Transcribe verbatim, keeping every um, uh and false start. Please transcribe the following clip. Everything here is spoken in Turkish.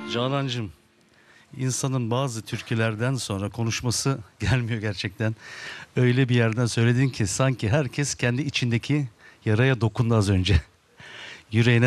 Canancığım, insanın bazı türkülerden sonra konuşması gelmiyor gerçekten. Öyle bir yerden söyledin ki sanki herkes kendi içindeki yaraya dokundu az önce. Yüreğine